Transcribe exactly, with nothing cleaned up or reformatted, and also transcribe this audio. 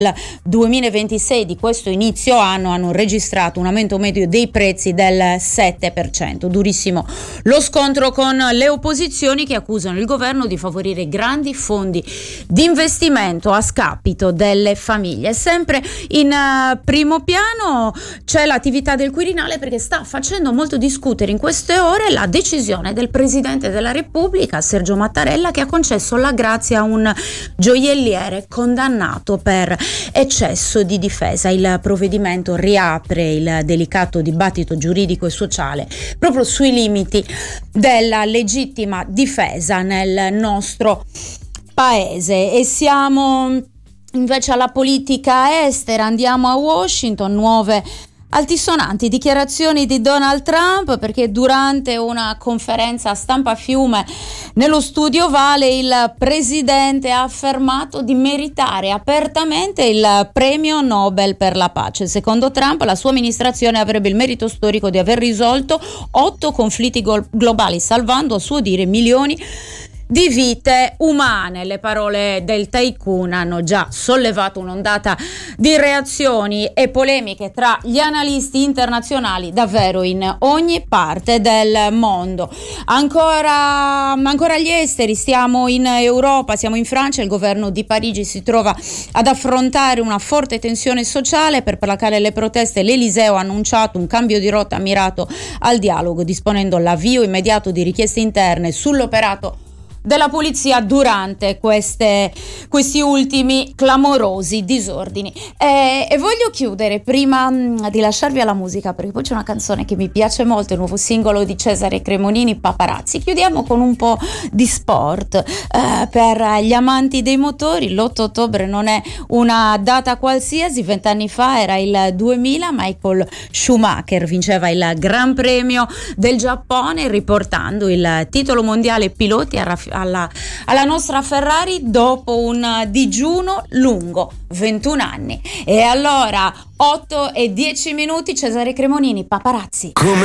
duemilaventisei di questo inizio anno hanno registrato un aumento medio dei prezzi del sette per cento. Durissimo lo scontro con le opposizioni che accusano il governo di favorire grandi fondi di investimento a scapito delle famiglie. Sempre in uh, primo piano c'è l'attività del Quirinale, perché sta facendo molto discutere in queste ore la decisione del Presidente della Repubblica, Sergio Mattarella, che ha concesso la grazia a un gioielliere condannato per eccesso di difesa. Il provvedimento riapre il delicato dibattito giuridico e sociale proprio sui limiti della legittima difesa nel nostro paese. E siamo invece alla politica estera, andiamo a Washington. Nuove altisonanti dichiarazioni di Donald Trump, perché durante una conferenza stampa a Fiume nello studio Vale il presidente ha affermato di meritare apertamente il premio Nobel per la pace. Secondo Trump la sua amministrazione avrebbe il merito storico di aver risolto otto conflitti gol- globali, salvando a suo dire milioni di vite umane. Le parole del tycoon hanno già sollevato un'ondata di reazioni e polemiche tra gli analisti internazionali davvero in ogni parte del mondo. Ancora, ancora agli esteri, stiamo in Europa, siamo in Francia. Il governo di Parigi si trova ad affrontare una forte tensione sociale. Per placare le proteste l'Eliseo ha annunciato un cambio di rotta mirato al dialogo, disponendo l'avvio immediato di richieste interne sull'operato della polizia durante queste, questi ultimi clamorosi disordini. E, e voglio chiudere, prima mh, di lasciarvi alla musica, perché poi c'è una canzone che mi piace molto, il nuovo singolo di Cesare Cremonini, Paparazzi. Chiudiamo con un po' di sport. Eh, per gli amanti dei motori, l'otto ottobre non è una data qualsiasi. Vent'anni fa era il duemila, Michael Schumacher vinceva il Gran Premio del Giappone, riportando il titolo mondiale piloti a raff- Alla, alla nostra Ferrari dopo un digiuno lungo, ventuno anni. E allora otto e dieci minuti, Cesare Cremonini, Paparazzi. Come